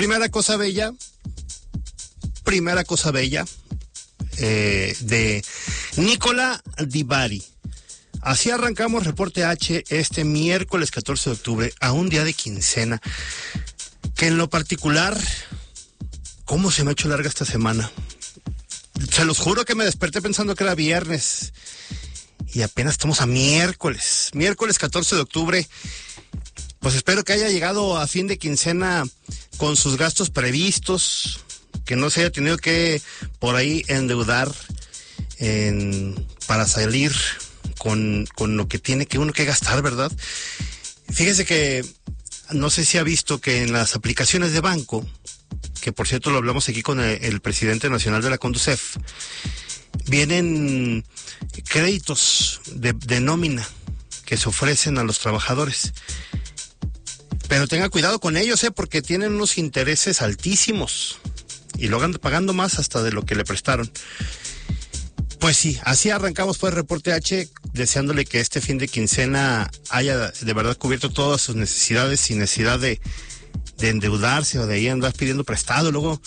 Primera cosa bella de Nicola Di Bari. Así arrancamos Reporte H este miércoles 14 de octubre, a un día de quincena, que en lo particular, ¿cómo se me ha hecho larga esta semana? Se los juro que me desperté pensando que era viernes y apenas estamos a miércoles 14 de octubre. Pues espero que haya llegado a fin de quincena con sus gastos previstos, que no se haya tenido que por ahí endeudar para salir con lo que tiene que uno que gastar, ¿verdad? Fíjese que no sé si ha visto que en las aplicaciones de banco, que por cierto lo hablamos aquí con el presidente nacional de la Conducef, vienen créditos de nómina que se ofrecen a los trabajadores. Pero tenga cuidado con ellos, porque tienen unos intereses altísimos y lo andan pagando más hasta de lo que le prestaron. Pues sí, así arrancamos pues Reporte H, deseándole que este fin de quincena haya de verdad cubierto todas sus necesidades sin necesidad de endeudarse o de ahí andar pidiendo prestado. Luego,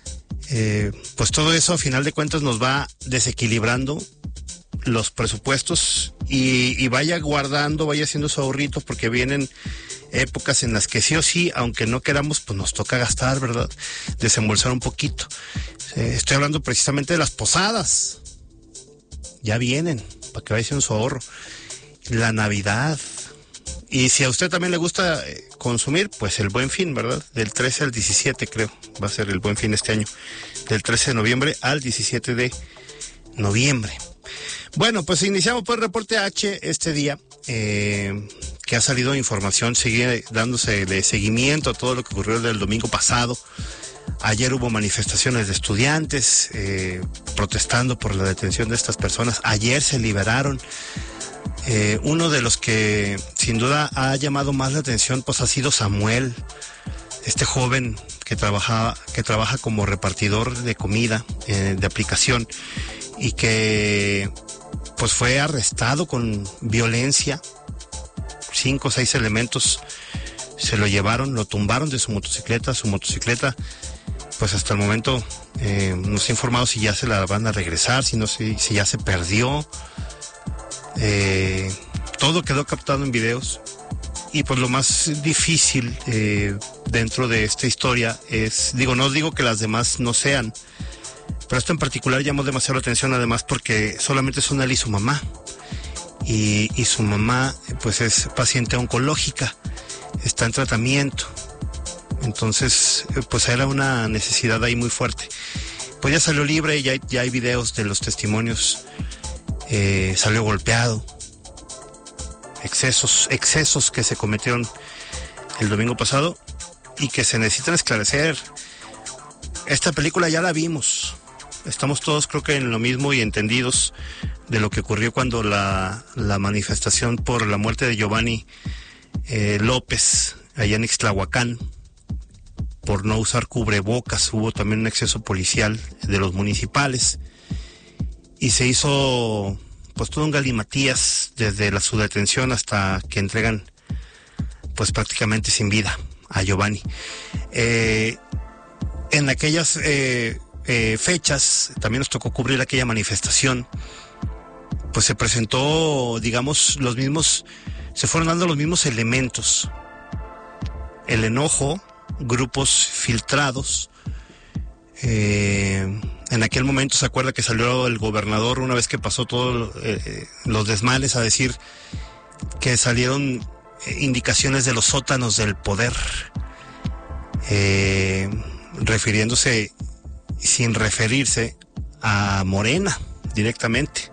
pues todo eso a final de cuentas nos va desequilibrando los presupuestos y vaya guardando, vaya haciendo su ahorrito, porque vienen épocas en las que sí o sí, aunque no queramos, pues nos toca gastar, ¿verdad? Desembolsar un poquito. Estoy hablando precisamente de las posadas. Ya vienen, para que vaya haciendo su ahorro. La Navidad. Y si a usted también le gusta consumir, pues el Buen Fin, ¿verdad? Del 13 al 17 creo, va a ser el Buen Fin este año. Del 13 de noviembre al 17 de noviembre. Bueno, pues iniciamos por Reporte H este día, que ha salido información, sigue dándose de seguimiento a todo lo que ocurrió del domingo pasado. Ayer hubo manifestaciones de estudiantes protestando por la detención de estas personas. Ayer se liberaron. Uno de los que sin duda ha llamado más la atención pues ha sido Samuel, este joven que trabaja como repartidor de comida de aplicación y que pues fue arrestado con violencia. 5 o 6 elementos se lo llevaron, lo tumbaron de su motocicleta. Pues hasta el momento no se ha informado si ya se la van a regresar, si ya se perdió. Todo quedó captado en videos. Y pues lo más difícil dentro de esta historia es, no digo que las demás no sean, pero esto en particular llamó demasiado la atención, además porque solamente son él y su mamá. Y su mamá pues es paciente oncológica, está en tratamiento. Entonces, pues era una necesidad ahí muy fuerte. Pues ya salió libre, ya hay videos de los testimonios. Salió golpeado. Excesos que se cometieron el domingo pasado y que se necesitan esclarecer. Esta película ya la vimos. Estamos todos creo que en lo mismo y entendidos de lo que ocurrió cuando la manifestación por la muerte de Giovanni López allá en Ixtlahuacán, por no usar cubrebocas. Hubo también un exceso policial de los municipales y se hizo pues todo un galimatías desde su detención hasta que entregan pues prácticamente sin vida a Giovanni. En aquellas fechas también nos tocó cubrir aquella manifestación. Pues se presentó, se fueron dando los mismos elementos. El enojo, grupos filtrados. En aquel momento se acuerda que salió el gobernador una vez que pasó todos los desmanes a decir que salieron indicaciones de los sótanos del poder, refiriéndose sin referirse a Morena directamente.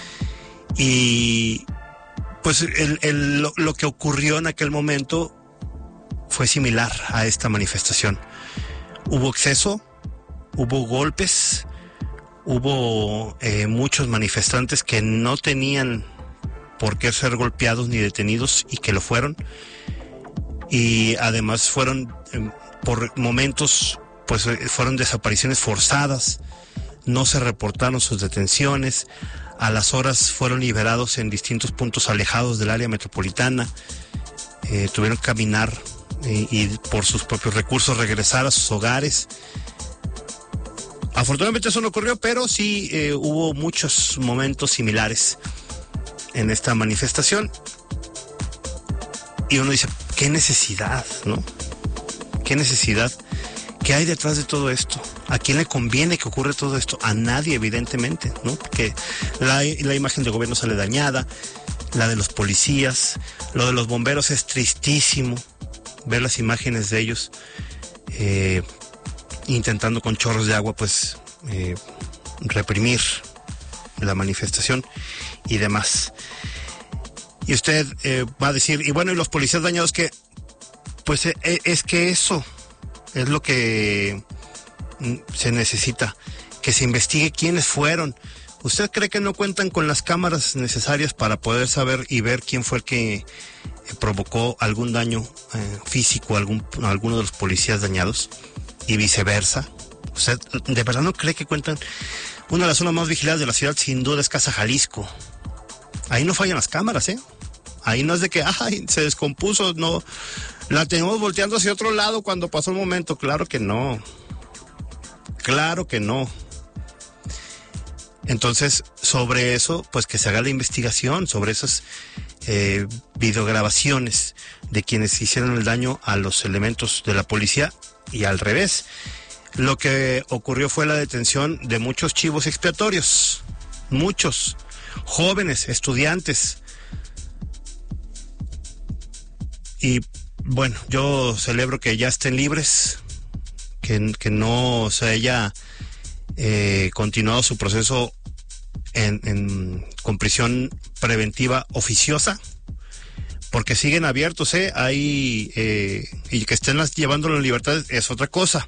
Y pues lo que ocurrió en aquel momento fue similar a esta manifestación. Hubo exceso, hubo golpes, hubo muchos manifestantes que no tenían por qué ser golpeados ni detenidos y que lo fueron. Y además fueron por momentos, pues fueron desapariciones forzadas, no se reportaron sus detenciones. A las horas fueron liberados en distintos puntos alejados del área metropolitana. Tuvieron que caminar y por sus propios recursos regresar a sus hogares. Afortunadamente eso no ocurrió, pero sí hubo muchos momentos similares en esta manifestación. Y uno dice, ¿qué necesidad, no? ¿Qué necesidad? ¿Qué hay detrás de todo esto? ¿A quién le conviene que ocurra todo esto? A nadie, evidentemente, ¿no? Porque la imagen del gobierno sale dañada, la de los policías, lo de los bomberos es tristísimo, ver las imágenes de ellos intentando con chorros de agua, pues, reprimir la manifestación y demás. Y usted va a decir, y bueno, ¿y los policías dañados qué? Pues es que eso es lo que se necesita, que se investigue quiénes fueron. ¿Usted cree que no cuentan con las cámaras necesarias para poder saber y ver quién fue el que provocó algún daño físico a alguno de los policías dañados? Y viceversa. ¿Usted de verdad no cree que cuentan? Una de las zonas más vigiladas de la ciudad, sin duda, es Casa Jalisco. Ahí no fallan las cámaras, ¿eh? Ahí no es de que, ay, se descompuso, no. La tenemos volteando hacia otro lado cuando pasó el momento. Claro que no. Claro que no. Entonces, sobre eso, pues que se haga la investigación, sobre esas videograbaciones de quienes hicieron el daño a los elementos de la policía y al revés. Lo que ocurrió fue la detención de muchos chivos expiatorios, muchos jóvenes, estudiantes. Y bueno, yo celebro que ya estén libres, que no se haya continuado su proceso con prisión preventiva oficiosa, porque siguen abiertos, y que estén llevando la libertad es otra cosa.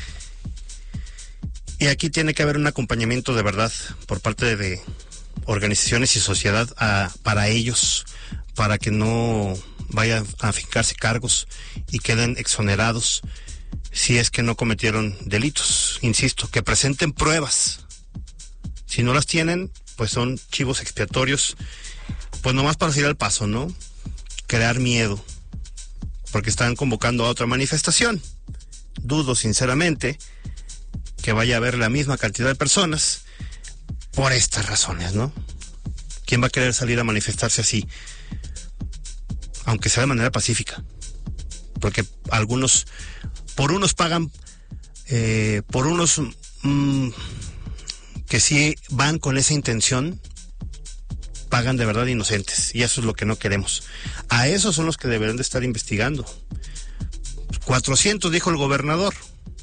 Y aquí tiene que haber un acompañamiento de verdad por parte de organizaciones y sociedad para ellos, para que no vayan a fincarse cargos y queden exonerados si es que no cometieron delitos. Insisto, que presenten pruebas. Si no las tienen, pues son chivos expiatorios, pues nomás para seguir al paso, ¿no? Crear miedo, porque están convocando a otra manifestación. Dudo sinceramente que vaya a haber la misma cantidad de personas por estas razones, ¿no? ¿Quién va a querer salir a manifestarse así? Aunque sea de manera pacífica, porque por unos pagan, por unos que sí van con esa intención, pagan de verdad inocentes, y eso es lo que no queremos. A esos son los que deberán de estar investigando. 400 dijo el gobernador,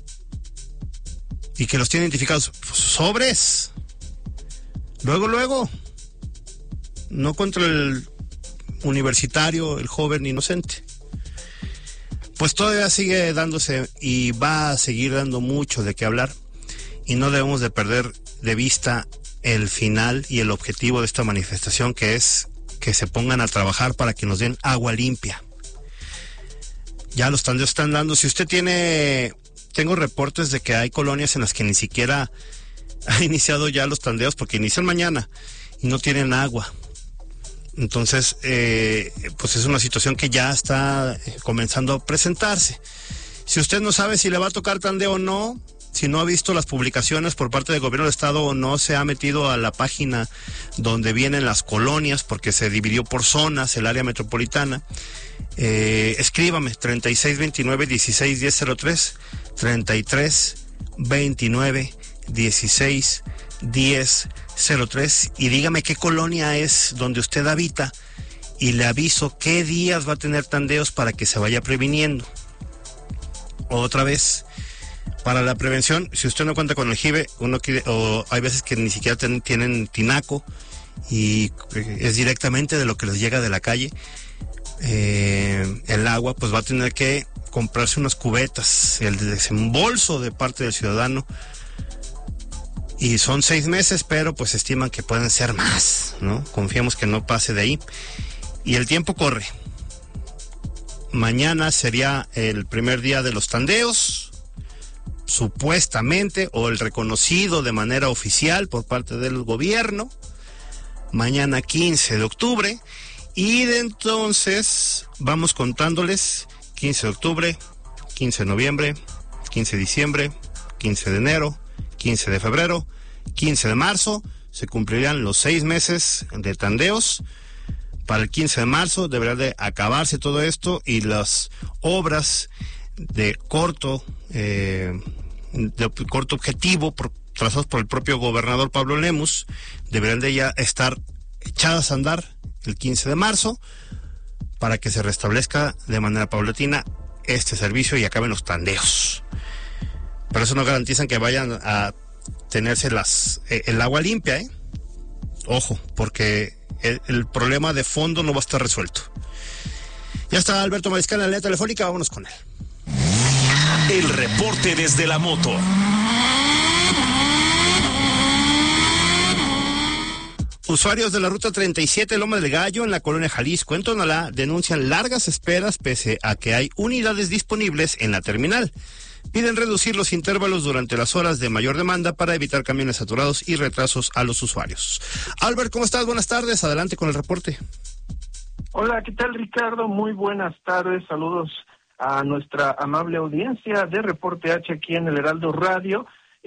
y que los tiene identificados. Pues, sobres. Luego, no contra el universitario, el joven inocente. Pues todavía sigue dándose y va a seguir dando mucho de qué hablar, y no debemos de perder de vista el final y el objetivo de esta manifestación, que es que se pongan a trabajar para que nos den agua limpia. Ya los tandeos están dando. Si usted tengo reportes de que hay colonias en las que ni siquiera ha iniciado ya los tandeos, porque inician mañana y no tienen agua. Entonces, pues es una situación que ya está comenzando a presentarse. Si usted no sabe si le va a tocar tandeo o no, si no ha visto las publicaciones por parte del gobierno del estado o no se ha metido a la página donde vienen las colonias, porque se dividió por zonas el área metropolitana, escríbame 3629-161003, 3629-161003, y dígame qué colonia es donde usted habita, y le aviso qué días va a tener tandeos para que se vaya previniendo. Otra vez, para la prevención, si usted no cuenta con el JIVE, o hay veces que ni siquiera tienen tinaco y es directamente de lo que les llega de la calle, el agua, pues va a tener que comprarse unas cubetas, el desembolso de parte del ciudadano, y son 6 meses, pero pues estiman que pueden ser más, ¿no? Confiamos que no pase de ahí, y el tiempo corre. Mañana sería el primer día de los tandeos, supuestamente, o el reconocido de manera oficial por parte del gobierno, mañana 15 de octubre, y de entonces vamos contándoles 15 de octubre, 15 de noviembre, 15 de diciembre, 15 de enero, 15 de febrero, 15 de marzo, se cumplirían los 6 meses de tandeos. Para el 15 de marzo deberá de acabarse todo esto y las obras de corto objetivo trazados por el propio gobernador Pablo Lemus deberán de ya estar echadas a andar el 15 de marzo para que se restablezca de manera paulatina este servicio y acaben los tandeos. Pero eso no garantizan que vayan a tenerse el agua limpia, Ojo, porque el problema de fondo no va a estar resuelto. Ya está Alberto Mariscal en la línea telefónica, vámonos con él. El reporte desde la moto. Usuarios de la ruta 37 Loma del Gallo en la colonia Jalisco en Tonalá denuncian largas esperas pese a que hay unidades disponibles en la terminal. Piden reducir los intervalos durante las horas de mayor demanda para evitar camiones saturados y retrasos a los usuarios. Albert, ¿cómo estás? Buenas tardes, adelante con el reporte. Hola, ¿qué tal, Ricardo? Muy buenas tardes, saludos a nuestra amable audiencia de Reporte H aquí en el Heraldo Radio.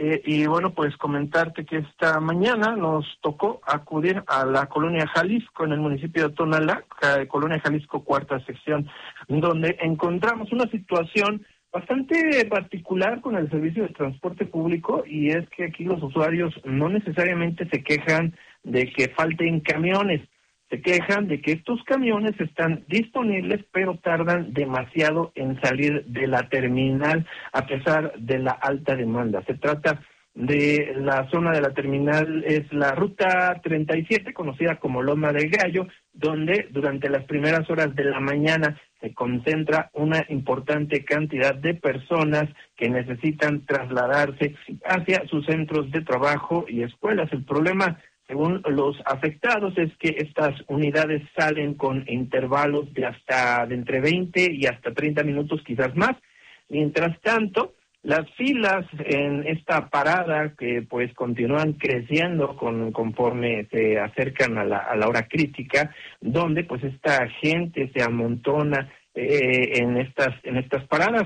Y bueno, pues comentarte que esta mañana nos tocó acudir a la colonia Jalisco en el municipio de Tonalá, colonia Jalisco cuarta sección, donde encontramos una situación bastante particular con el servicio de transporte público, y es que aquí los usuarios no necesariamente se quejan de que falten camiones, se quejan de que estos camiones están disponibles pero tardan demasiado en salir de la terminal a pesar de la alta demanda. Se trata de la zona de la terminal, es la ruta 37, conocida como Loma del Gallo, donde durante las primeras horas de la mañana se concentra una importante cantidad de personas que necesitan trasladarse hacia sus centros de trabajo y escuelas. El problema, según los afectados, es que estas unidades salen con intervalos de entre 20 y hasta 30 minutos, quizás más. Mientras tanto, las filas en esta parada que pues continúan creciendo conforme se acercan a la hora crítica, donde pues esta gente se amontona en estas paradas.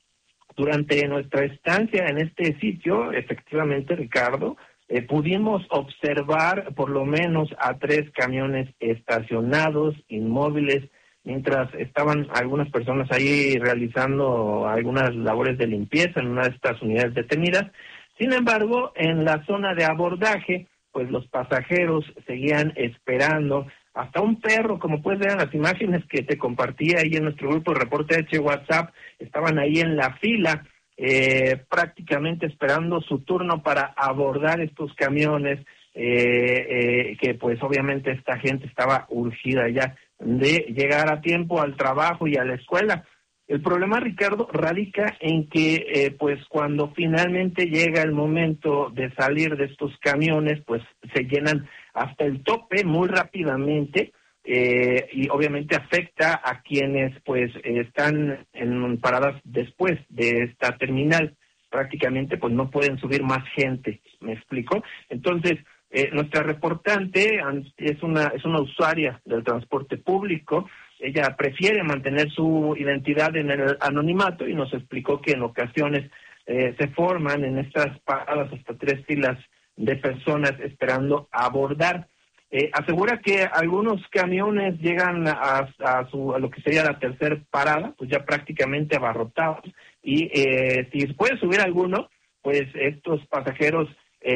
Durante nuestra estancia en este sitio, efectivamente, Ricardo, pudimos observar por lo menos a 3 camiones estacionados, inmóviles, mientras estaban algunas personas ahí realizando algunas labores de limpieza en una de estas unidades detenidas. Sin embargo, en la zona de abordaje, pues los pasajeros seguían esperando. Hasta un perro, como puedes ver en las imágenes que te compartí ahí en nuestro grupo de Reporte H WhatsApp, estaban ahí en la fila, prácticamente esperando su turno para abordar estos camiones, que pues obviamente esta gente estaba urgida ya de llegar a tiempo al trabajo y a la escuela. El problema, Ricardo, radica en que pues cuando finalmente llega el momento de salir de estos camiones, pues se llenan hasta el tope muy rápidamente, y obviamente afecta a quienes pues están en paradas después de esta terminal. Prácticamente pues no pueden subir más gente, ¿me explico? Entonces, nuestra reportante es una usuaria del transporte público. Ella prefiere mantener su identidad en el anonimato y nos explicó que en ocasiones se forman en estas paradas hasta 3 filas de personas esperando abordar. Asegura que algunos camiones llegan a lo que sería la tercera parada, pues ya prácticamente abarrotados, y si puede subir alguno, pues estos pasajeros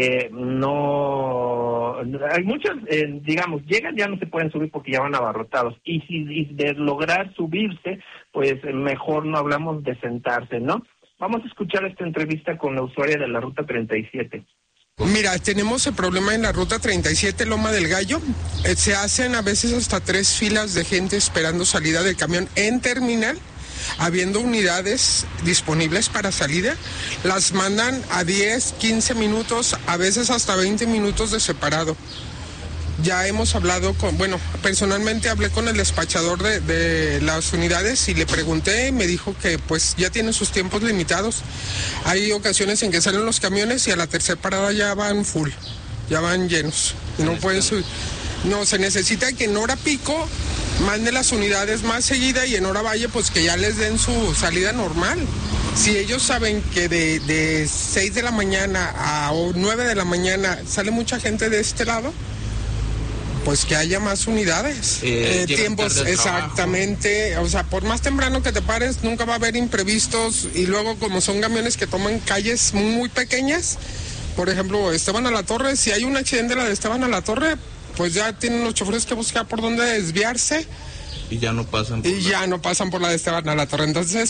hay muchos, digamos, llegan, ya no se pueden subir porque ya van abarrotados, y si de lograr subirse, pues mejor no hablamos de sentarse, ¿no? Vamos a escuchar esta entrevista con la usuaria de la ruta 37. Mira, tenemos el problema en la ruta 37 Loma del Gallo. Se hacen a veces hasta 3 filas de gente esperando salida del camión en terminal, habiendo unidades disponibles para salida. Las mandan a 10, 15 minutos, a veces hasta 20 minutos de separado. Ya hemos hablado personalmente hablé con el despachador de las unidades y le pregunté, me dijo que pues ya tienen sus tiempos limitados. Hay ocasiones en que salen los camiones y a la tercera parada ya van full, ya van llenos. No pueden subir. No, se necesita que en hora pico mande las unidades más seguida y en hora valle pues que ya les den su salida normal. Si ellos saben que de 6 de la mañana a 9 de la mañana sale mucha gente de este lado, pues que haya más unidades. Tiempos, exactamente. O sea, por más temprano que te pares, nunca va a haber imprevistos. Y luego, como son camiones que toman calles muy pequeñas, por ejemplo, Esteban a la Torre, si hay un accidente en la de Esteban a la Torre, pues ya tienen los choferes que buscar por dónde desviarse. Y ya no pasan por la de Esteban a la Torre. Entonces...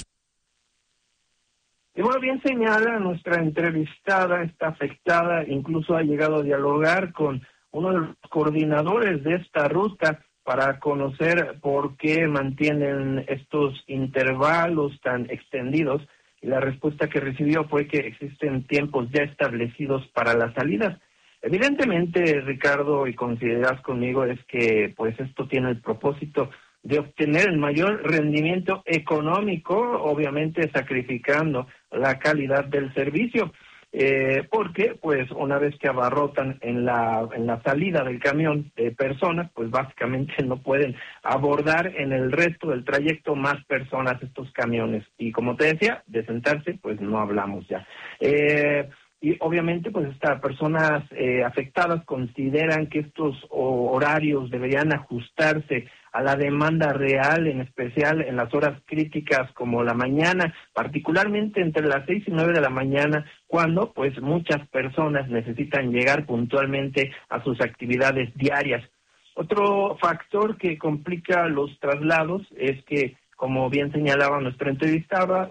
Y bueno, bien señala nuestra entrevistada, está afectada, incluso ha llegado a dialogar con uno de los coordinadores de esta ruta para conocer por qué mantienen estos intervalos tan extendidos. Y la respuesta que recibió fue que existen tiempos ya establecidos para las salidas. Evidentemente, Ricardo, y coincidirás conmigo, es que pues esto tiene el propósito de obtener el mayor rendimiento económico, obviamente sacrificando la calidad del servicio, porque pues una vez que abarrotan en la salida del camión de personas, pues básicamente no pueden abordar en el resto del trayecto más personas estos camiones. Y como te decía, de sentarse, pues no hablamos ya. Y obviamente pues estas personas afectadas consideran que estos horarios deberían ajustarse a la demanda real, en especial en las horas críticas como la mañana, particularmente entre las 6 y 9 de la mañana, cuando pues muchas personas necesitan llegar puntualmente a sus actividades diarias. Otro factor que complica los traslados es que, como bien señalaba nuestra entrevistada,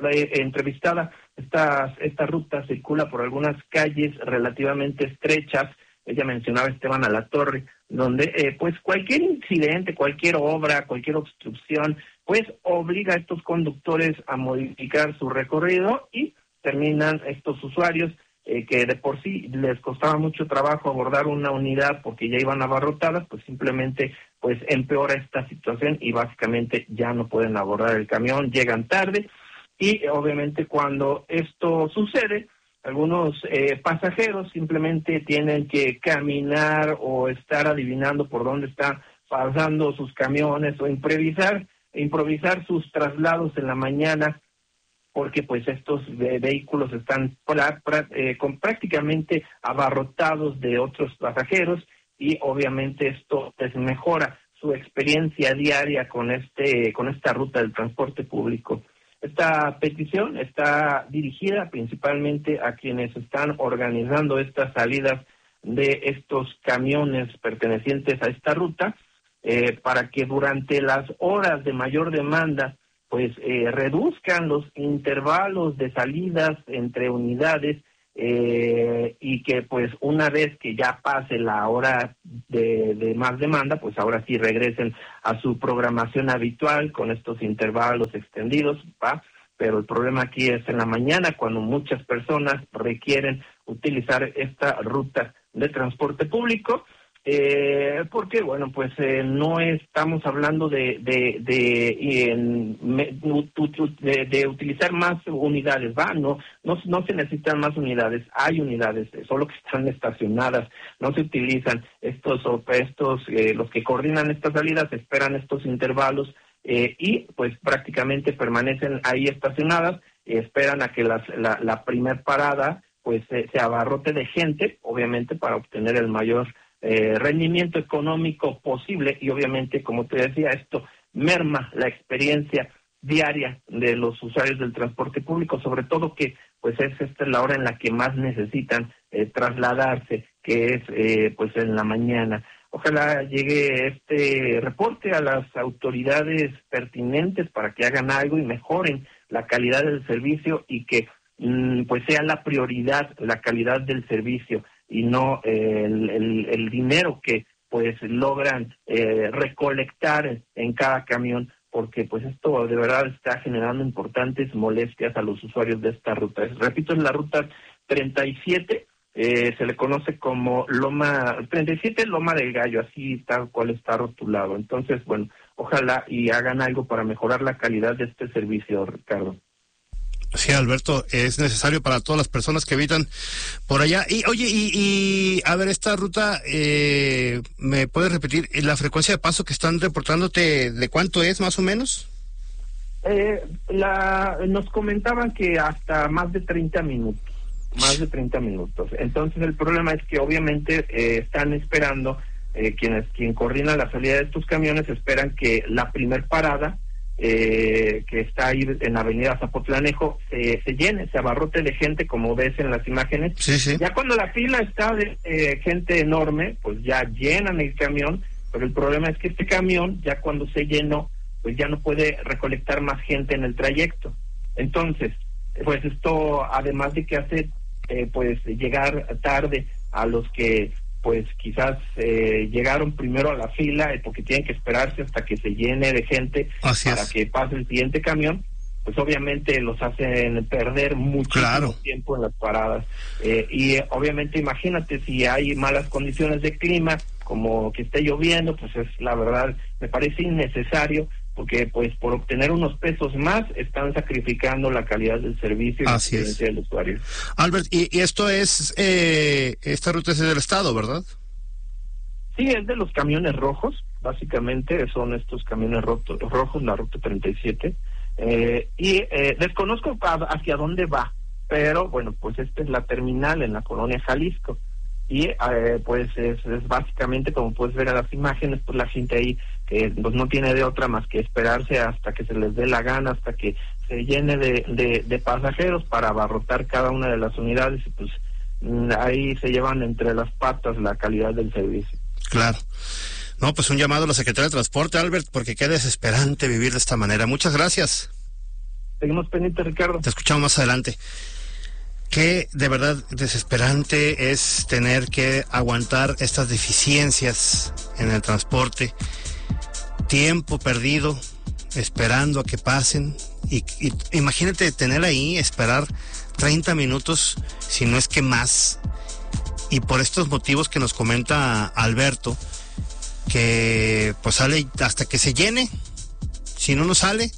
esta ruta circula por algunas calles relativamente estrechas. Ella mencionaba Esteban a la Torre, donde pues cualquier incidente, cualquier obra, cualquier obstrucción, pues obliga a estos conductores a modificar su recorrido y terminan estos usuarios que de por sí les costaba mucho trabajo abordar una unidad porque ya iban abarrotadas, pues simplemente pues empeora esta situación y básicamente ya no pueden abordar el camión, llegan tarde y obviamente cuando esto sucede, algunos pasajeros simplemente tienen que caminar o estar adivinando por dónde están pasando sus camiones o improvisar sus traslados en la mañana, porque pues estos vehículos están prácticamente abarrotados de otros pasajeros y obviamente esto desmejora su experiencia diaria con esta ruta del transporte público. Esta petición está dirigida principalmente a quienes están organizando estas salidas de estos camiones pertenecientes a esta ruta, para que durante las horas de mayor demanda pues reduzcan los intervalos de salidas entre unidades, y que pues una vez que ya pase la hora de más demanda, pues ahora sí regresen a su programación habitual con estos intervalos extendidos, ¿va? Pero el problema aquí es en la mañana, cuando muchas personas requieren utilizar esta ruta de transporte público, porque bueno, pues no estamos hablando de utilizar más unidades, ¿va? No se necesitan más unidades, hay unidades, solo que están estacionadas, no se utilizan los que coordinan estas salidas, esperan estos intervalos y pues prácticamente permanecen ahí estacionadas, esperan a que la primer parada pues se abarrote de gente, obviamente para obtener el mayor rendimiento económico posible y obviamente, como te decía, esto merma la experiencia diaria de los usuarios del transporte público, sobre todo que pues esta es la hora en la que más necesitan trasladarse, que es pues en la mañana. Ojalá llegue este reporte a las autoridades pertinentes para que hagan algo y mejoren la calidad del servicio y que pues sea la prioridad la calidad del servicio y no el dinero que pues logran recolectar en cada camión, porque pues esto de verdad está generando importantes molestias a los usuarios de esta ruta. Repito, es la ruta 37, se le conoce como 37 Loma del Gallo, así tal cual está rotulado. Entonces, bueno, ojalá y hagan algo para mejorar la calidad de este servicio, Ricardo. Sí, Alberto, es necesario para todas las personas que habitan por allá. Y oye, y a ver, esta ruta, ¿me puedes repetir la frecuencia de paso que están reportándote? ¿De cuánto es más o menos? Nos comentaban que hasta más de 30 minutos. Entonces el problema es que obviamente están esperando, quien coordina la salida de estos camiones esperan que la primer parada, que está ahí en la avenida Zapotlanejo, se llene, se abarrote de gente, como ves en las imágenes. Sí, sí. Ya cuando la fila está de gente enorme, pues ya llenan el camión, pero el problema es que este camión, ya cuando se llenó, pues ya no puede recolectar más gente en el trayecto. Entonces, pues esto, además de que hace pues llegar tarde a los que pues quizás llegaron primero a la fila, porque tienen que esperarse hasta que se llene de gente para que pase el siguiente camión, pues obviamente los hacen perder muchísimo tiempo en las paradas. Y obviamente imagínate si hay malas condiciones de clima, como que esté lloviendo, pues es la verdad, me parece innecesario, porque pues por obtener unos pesos más están sacrificando la calidad del servicio y la experiencia del usuario. Albert, y esto es, esta ruta es del Estado, ¿verdad? Sí, es de los camiones rojos, básicamente son estos camiones rojos, la ruta 37, y desconozco hacia dónde va, pero bueno, pues esta es la terminal en la colonia Jalisco, y pues es básicamente, como puedes ver en las imágenes, pues la gente ahí que pues no tiene de otra más que esperarse hasta que se les dé la gana, hasta que se llene de pasajeros para abarrotar cada una de las unidades, y pues ahí se llevan entre las patas la calidad del servicio. Claro. No, pues un llamado a la Secretaría de Transporte, Albert, porque qué desesperante vivir de esta manera. Muchas gracias. Seguimos pendientes, Ricardo. Te escuchamos más adelante. Qué de verdad desesperante es tener que aguantar estas deficiencias en el transporte, tiempo perdido esperando a que pasen, y imagínate tener ahí, esperar 30 minutos, si no es que más, y por estos motivos que nos comenta Alberto, que pues sale hasta que se llene, si no sale,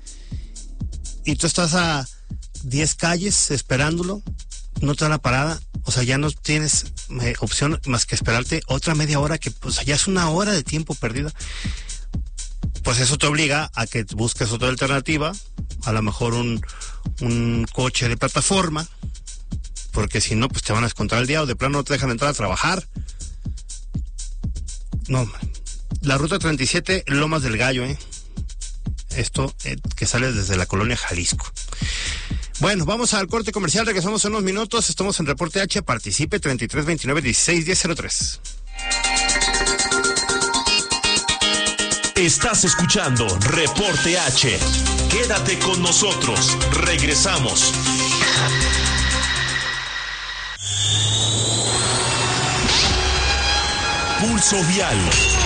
y tú estás a 10 calles esperándolo, no te da la parada, o sea, ya no tienes opción más que esperarte otra media hora, que pues ya es una hora de tiempo perdido. Pues eso te obliga a que busques otra alternativa, a lo mejor un coche de plataforma, porque si no, pues te van a descontar el día, o de plano no te dejan entrar a trabajar. No, la ruta 37, Lomas del Gallo, esto que sale desde la colonia Jalisco. Bueno, vamos al corte comercial, regresamos en unos minutos, estamos en Reporte H, participe 33 29 16 1003. Estás escuchando Reporte H. Quédate con nosotros, regresamos. Pulso Vial.